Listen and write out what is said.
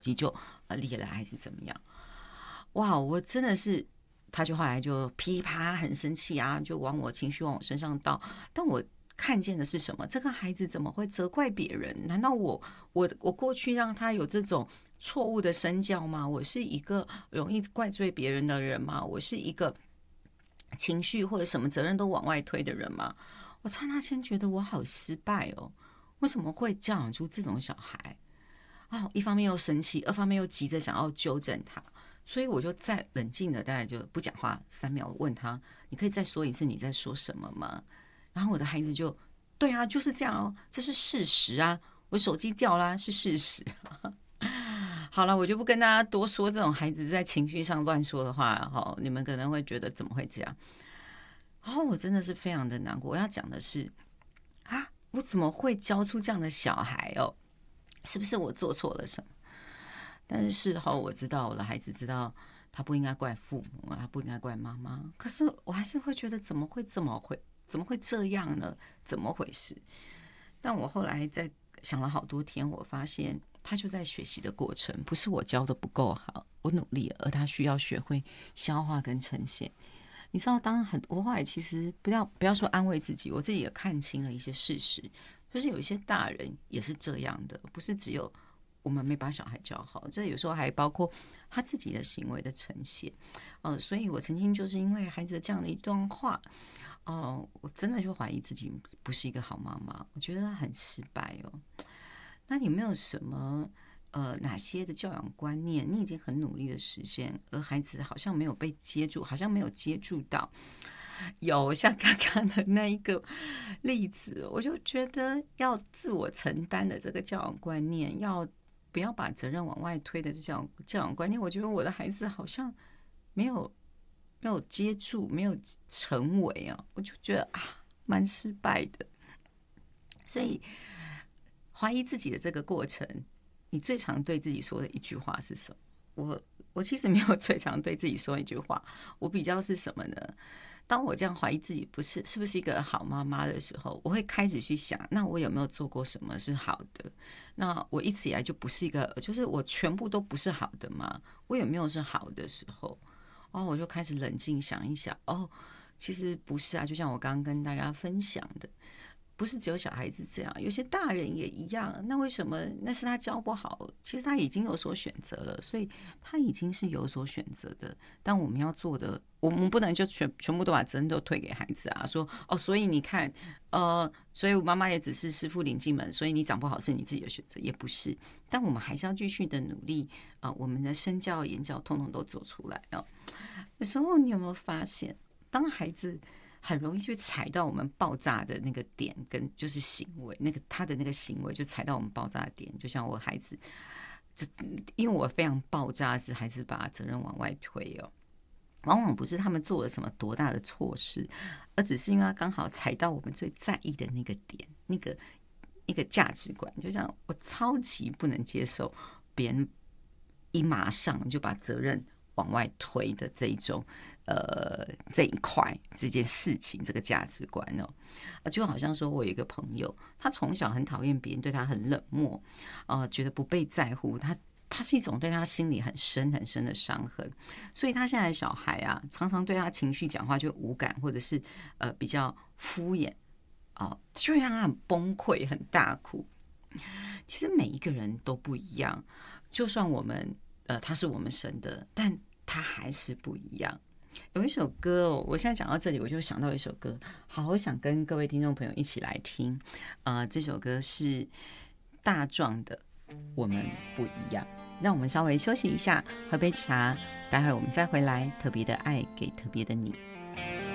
机就裂了还是怎么样。哇，我真的是，他就后来就噼里啪啦很生气啊，就情绪往我身上倒。但我看见的是什么？这个孩子怎么会责怪别人？难道我过去让他有这种错误的身教吗？我是一个容易怪罪别人的人吗？我是一个情绪或者什么责任都往外推的人吗？我刹那间觉得我好失败哦，为什么会教养出这种小孩？一方面又生气，二方面又急着想要纠正他，所以我就再冷静的，大概就不讲话3秒，问他：“你可以再说一次你在说什么吗？”然后我的孩子就：“对啊，就是这样哦，这是事实啊，我手机掉啦，是事实。”好了，我就不跟大家多说这种孩子在情绪上乱说的话，你们可能会觉得怎么会这样？我真的是非常的难过。我要讲的是我怎么会教出这样的小孩哦？是不是我做错了什么？但是事后我知道，我的孩子知道他不应该怪父母，他不应该怪妈妈。可是我还是会觉得怎么会这样呢？怎么回事？但我后来在想了好多天，我发现他就在学习的过程，不是我教的不够好，我努力了，而他需要学会消化跟呈现。你知道，我后来其实不要说安慰自己，我自己也看清了一些事实，就是有一些大人也是这样的，不是只有我们没把小孩教好，这有时候还包括他自己的行为的呈现。所以我曾经就是因为孩子的这样的一段话，我真的就怀疑自己不是一个好妈妈，我觉得很失败哦。那你有没有什么哪些的教养观念你已经很努力的实现，而孩子好像没有被接住，好像没有接住到？有像刚刚的那一个例子，我就觉得要自我承担的这个教养观念，不要把责任往外推的这教养观念，我觉得我的孩子好像没有接住，没有成为啊，我就觉得蛮失败的。所以怀疑自己的这个过程，你最常对自己说的一句话是什么？我其实没有最常对自己说一句话，我比较是什么呢？当我这样怀疑自己是不是一个好妈妈的时候，我会开始去想，那我有没有做过什么是好的？那我一直以来就不是一个，就是我全部都不是好的嘛？我有没有是好的时候？我就开始冷静想一想，其实不是啊，就像我刚刚跟大家分享的。不是只有小孩子这样，有些大人也一样。那为什么？那是他教不好，其实他已经有所选择了，所以他已经是有所选择的。但我们要做的，我们不能就全部都把责任都推给孩子啊，说所以你看，所以我妈妈也只是师傅领进门，所以你长不好是你自己的选择，也不是。但我们还是要继续的努力我们的身教言教通通都做出来有时候你有没有发现，当孩子很容易去踩到我们爆炸的那个点，跟就是行为，他的那个行为就踩到我们爆炸的点。就像我孩子，因为我非常爆炸，是孩子把责任往外推往往不是他们做了什么多大的错事，而只是因为他刚好踩到我们最在意的那个点，那个价值观。就像我超级不能接受别人马上就把责任往外推的这一块这件事情，这个价值观就好像说我有一个朋友，他从小很讨厌别人对他很冷漠觉得不被在乎，他是一种对他心里很深很深的伤痕，所以他现在的小孩常常对他情绪讲话就无感，或者是比较敷衍就会让他很崩溃很大哭。其实每一个人都不一样，就算我们他是我们生的，但他还是不一样。有一首歌我现在讲到这里，我就想到一首歌，好想跟各位听众朋友一起来听。这首歌是大壮的《我们不一样》。让我们稍微休息一下，喝杯茶，待会我们再回来。特别的爱给特别的你。